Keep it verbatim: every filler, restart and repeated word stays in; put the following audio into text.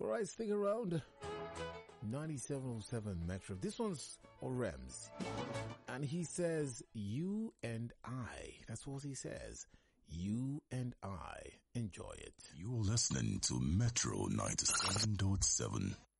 Alright, stick around. ninety-seven oh seven Metro. This one's Orems. And he says, you and I. That's what he says. You and I. Enjoy it. You're listening to Metro ninety-seven point seven.